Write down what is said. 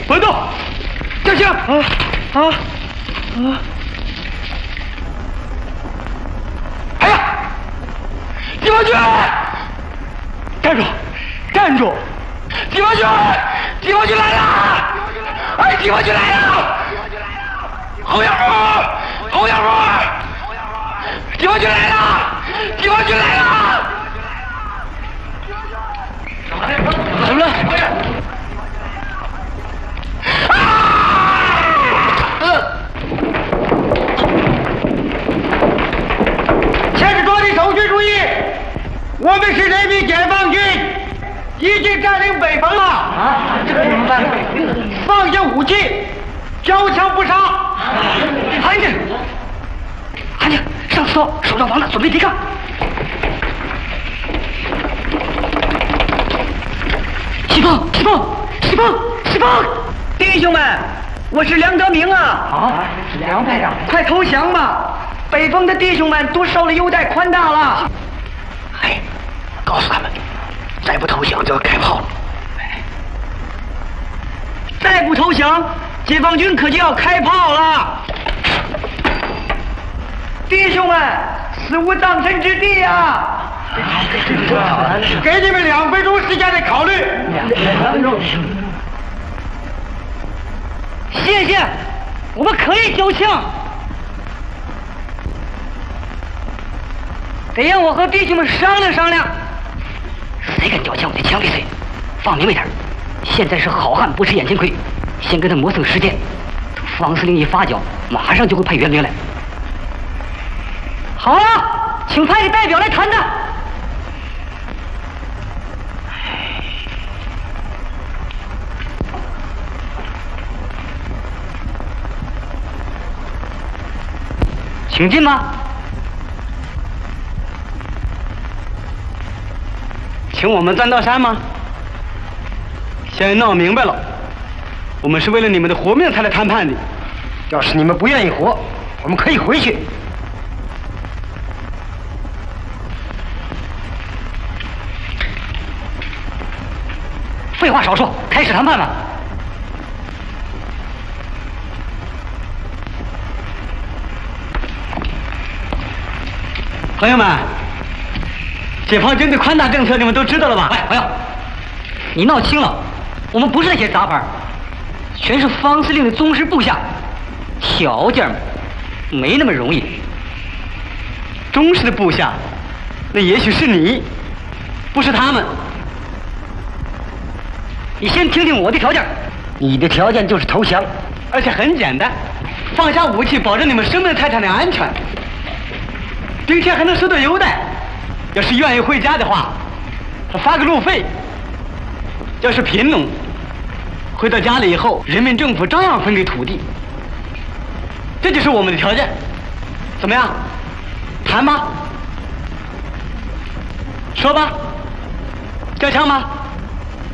滚动！交枪！哎呀！解放军！站住！站住！解放军！解放军来了！哎，解放军来了！侯耀武！侯耀武！解放军来了！解放军来了！怎么了？前置装的守军注意，我们是人民解放军，已经占领北方了。这怎么办？放下武器，交枪不杀。安静，安静，上刺刀，手上防弹，准备抵抗。西风，西风，西风，西风！弟兄们，我是梁德明啊！ 是梁排长， 快投降吧！北方的弟兄们都受了优待宽大了。哎，告诉他们，再不投降就要开炮了。再不投降，解放军可就要开炮了。弟兄们，死无葬身之地啊！给你们2分钟时间来考虑。2分钟。谢谢，我们可以交枪。得让我和弟兄们商量商量。谁敢交枪，我就枪毙谁。放明白点，现在是好汉不吃眼前亏，先跟他磨蹭时间。等方司令一发脚，马上就会派援兵来。好了，请派个代表来谈谈。请进吧。请我们钻道山吗？现在闹明白了，我们是为了你们的活命才来谈判的。要是你们不愿意活，我们可以回去。废话少说，开始谈判吧。朋友们，解放军的宽大政策你们都知道了吧？哎，朋友，你闹清了，我们不是那些杂牌，全是方司令的忠实部下，条件没那么容易。忠实的部下，那也许是你，不是他们。你先听听我的条件。你的条件就是投降，而且很简单，放下武器，保证你们生命财产的安全，并且还能受到优待。要是愿意回家的话，他发个路费。要是贫农，回到家里以后，人民政府照样分给土地。这就是我们的条件，怎么样？谈吧，说吧，交枪吧。